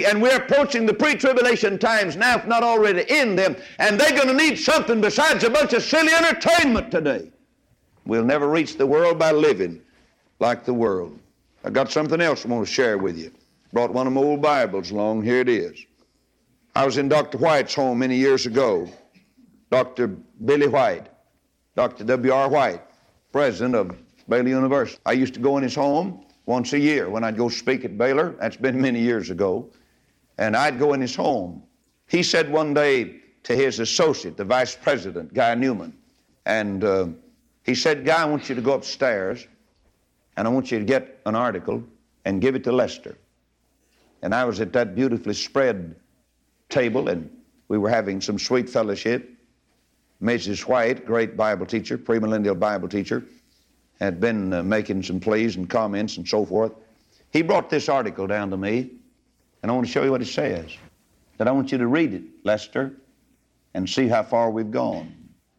and we're approaching the pre-tribulation times now, if not already in them, and they're going to need something besides a bunch of silly entertainment today. We'll never reach the world by living like the world. I got something else I want to share with you. Brought one of my old Bibles along. Here it is. I was in Dr. White's home many years ago. Dr. Billy White, Dr. W.R. White, president of Baylor University. I used to go in his home once a year when I'd go speak at Baylor. That's been many years ago. And I'd go in his home. He said one day to his associate, the vice president, Guy Newman, and he said, Guy, I want you to go upstairs and I want you to get an article and give it to Lester. And I was at that beautifully spread table and we were having some sweet fellowship. Mrs. White, great Bible teacher, premillennial Bible teacher, had been making some pleas and comments and so forth. He brought this article down to me, and I want to show you what it says. That I want you to read it, Lester, and see how far we've gone.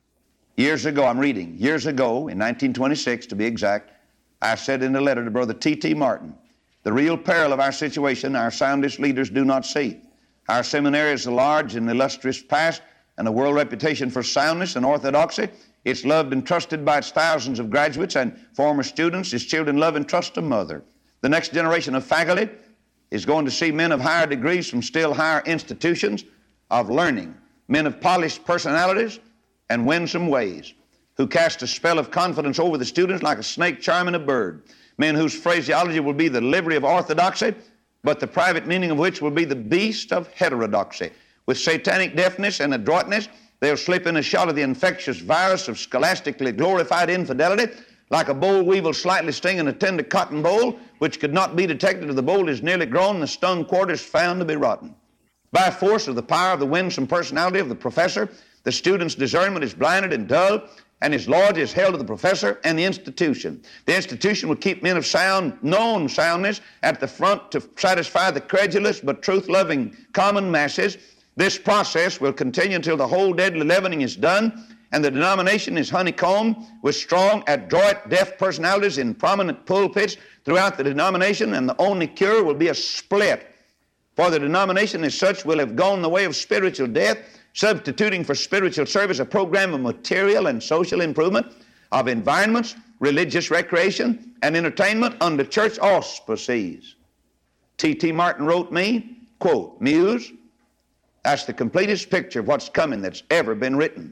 Years ago, I'm reading, years ago, in 1926 to be exact, I said in a letter to Brother T.T. Martin, the real peril of our situation our soundest leaders do not see. Our seminary is a large and illustrious past, and a world reputation for soundness and orthodoxy. It's loved and trusted by its thousands of graduates and former students. Its children love and trust a mother. The next generation of faculty is going to see men of higher degrees from still higher institutions of learning, men of polished personalities and winsome ways, who cast a spell of confidence over the students like a snake charming a bird, men whose phraseology will be the livery of orthodoxy, but the private meaning of which will be the beast of heterodoxy. With satanic deftness and adroitness, they'll slip in a shot of the infectious virus of scholastically glorified infidelity, like a boll weevil slightly stinging a tender cotton boll, which could not be detected till the boll is nearly grown and the stung quarters found to be rotten. By force of the power of the winsome personality of the professor, the student's discernment is blinded and dull, and his loyalty is held to the professor and the institution. The institution will keep men of sound, known soundness at the front to satisfy the credulous but truth-loving common masses. This process will continue until the whole deadly leavening is done and the denomination is honeycombed with strong, adroit, deaf personalities in prominent pulpits throughout the denomination, and the only cure will be a split. For the denomination as such will have gone the way of spiritual death, substituting for spiritual service a program of material and social improvement, of environments, religious recreation, and entertainment under church auspices. T.T. Martin wrote me, quote, Muse, that's the completest picture of what's coming that's ever been written.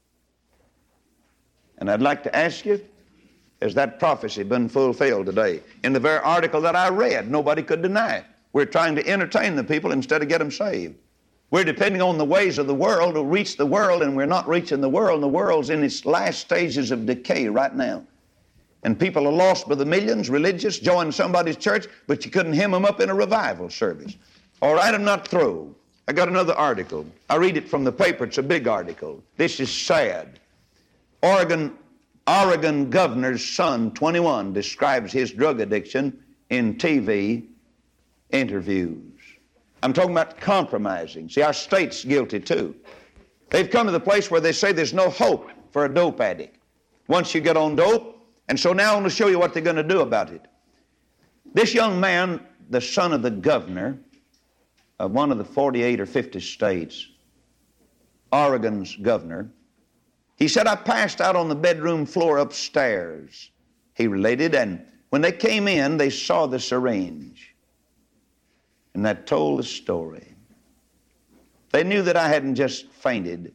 And I'd like to ask you, has that prophecy been fulfilled today? In the very article that I read, nobody could deny it. We're trying to entertain the people instead of get them saved. We're depending on the ways of the world to reach the world, and we're not reaching the world, and the world's in its last stages of decay right now. And people are lost by the millions, religious, join somebody's church, but you couldn't hem them up in a revival service. All right, I'm not through. I got another article. I read it from the paper. It's a big article. This is sad. Oregon governor's son, 21, describes his drug addiction in TV interviews. I'm talking about compromising. See, our state's guilty too. They've come to the place where they say there's no hope for a dope addict once you get on dope. And so now I want to show you what they're going to do about it. This young man, the son of the governor of one of the 48 or 50 states, Oregon's governor, he said, I passed out on the bedroom floor upstairs, he related, and when they came in, they saw the syringe. And that told the story. They knew that I hadn't just fainted,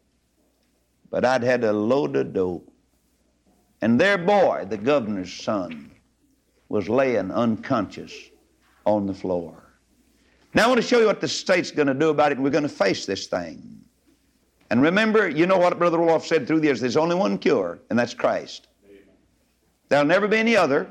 but I'd had a load of dope. And their boy, the governor's son, was laying unconscious on the floor. Now I want to show you what the state's going to do about it, and we're going to face this thing. And remember, you know what Brother Roloff said through the years, there's only one cure, and that's Christ. There'll never be any other.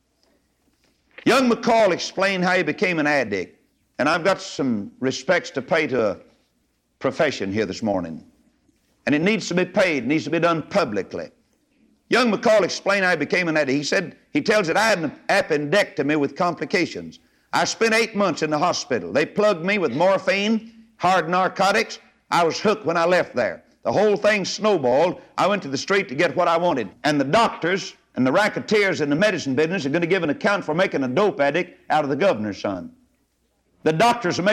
Young McCall explained how he became an addict, and I've got some respects to pay to a profession here this morning. And it needs to be paid, it needs to be done publicly. Young McCall explained how he became an addict. He said, he tells it, I had an appendectomy with complications. I spent 8 months in the hospital. They plugged me with morphine, hard narcotics. I was hooked when I left there. The whole thing snowballed. I went to the street to get what I wanted. And the doctors and the racketeers in the medicine business are going to give an account for making a dope addict out of the governor's son. The doctors are making